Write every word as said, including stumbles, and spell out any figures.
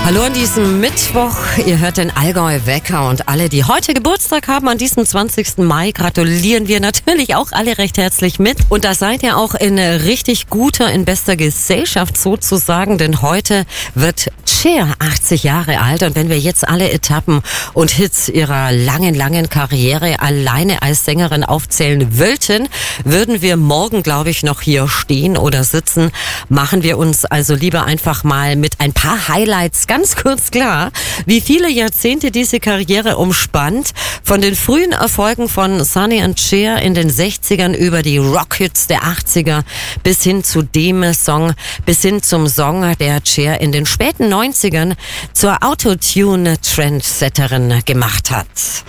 Hallo an diesem Mittwoch. Ihr hört den Allgäu Wecker und alle, die heute Geburtstag haben, an diesem zwanzigsten Mai, gratulieren wir natürlich auch alle recht herzlich mit. Und da seid ihr auch in richtig guter, in bester Gesellschaft sozusagen, denn heute wird Cher achtzig Jahre alt. Und wenn wir jetzt alle Etappen und Hits ihrer langen, langen Karriere alleine als Sängerin aufzählen wollten, würden wir morgen, glaube ich, noch hier stehen oder sitzen. Machen wir uns also lieber einfach mal mit ein paar Highlights ganz kurz klar, wie viele Jahrzehnte diese Karriere umspannt. Von den frühen Erfolgen von Sonny und Cher in den sechzigern über die Rockhits der achtziger bis hin zu dem Song, bis hin zum Song, der Cher in den späten neunzigern zur Autotune-Trendsetterin gemacht hat.